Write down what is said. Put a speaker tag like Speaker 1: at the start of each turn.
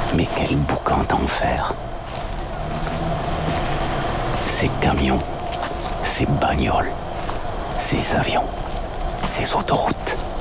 Speaker 1: Mais quel boucan d'enfer. Ces camions, ces bagnoles, ces avions, ces autoroutes.